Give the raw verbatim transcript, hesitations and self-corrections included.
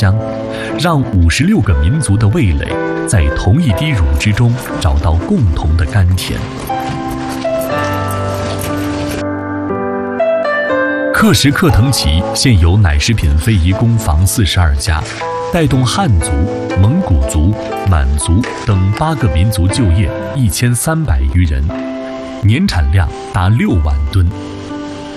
香，让五十六个民族的味蕾在同一滴乳之中找到共同的甘甜。克什克腾旗现有奶食品非遗工坊四十二家，带动汉族、蒙古族、满族等八个民族就业一千三百余人，年产量达六万吨。